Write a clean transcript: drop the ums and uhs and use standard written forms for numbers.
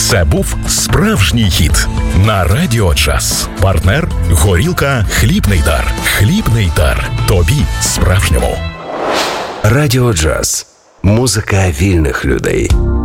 Це був справжній хіт на Радіо Джаз. Партнер – горілка «Хлібний дар». «Хлібний дар». Тобі справжньому. Радіо Джаз. Музика вільних людей.